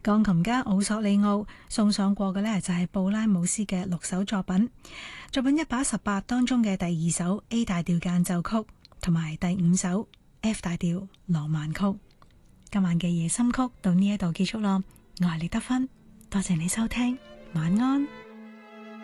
鋼琴家奧索利奧送上過嘅呢，就係布拉姆斯嘅6首作品118當中嘅第2首 A 大調間奏曲，同埋第5首 F 大調浪漫曲。今晚嘅夜深曲到呢一度結束咯，我係李德芬，多謝你收聽，晚安。